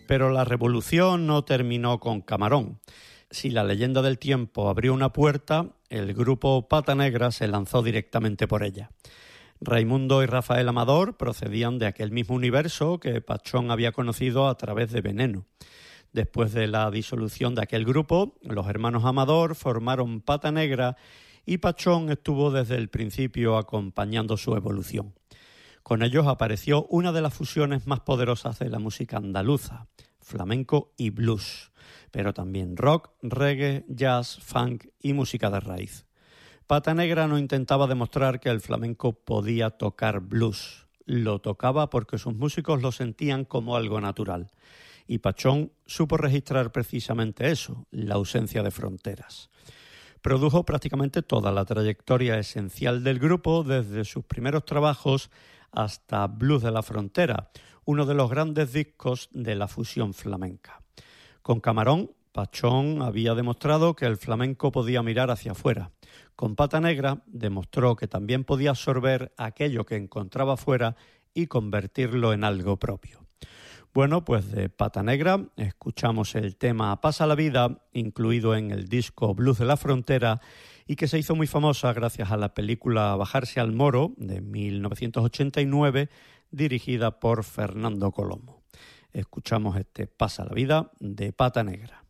Pero la revolución no terminó con Camarón. Si la leyenda del tiempo abrió una puerta, el grupo Pata Negra se lanzó directamente por ella. Raimundo y Rafael Amador procedían de aquel mismo universo que Pachón había conocido a través de Veneno. Después de la disolución de aquel grupo, los hermanos Amador formaron Pata Negra y Pachón estuvo desde el principio acompañando su evolución. Con ellos apareció una de las fusiones más poderosas de la música andaluza, flamenco y blues, pero también rock, reggae, jazz, funk y música de raíz. Pata Negra no intentaba demostrar que el flamenco podía tocar blues, lo tocaba porque sus músicos lo sentían como algo natural. Y Pachón supo registrar precisamente eso, la ausencia de fronteras. Produjo prácticamente toda la trayectoria esencial del grupo, desde sus primeros trabajos hasta Blues de la Frontera, uno de los grandes discos de la fusión flamenca. Con Camarón, Pachón había demostrado que el flamenco podía mirar hacia afuera. Con Pata Negra demostró que también podía absorber aquello que encontraba afuera y convertirlo en algo propio. Bueno, pues de Pata Negra escuchamos el tema Pasa la vida, incluido en el disco Blues de la Frontera, y que se hizo muy famosa gracias a la película Bajarse al Moro, de 1989, dirigida por Fernando Colomo. Escuchamos este Pasa la vida de Pata Negra.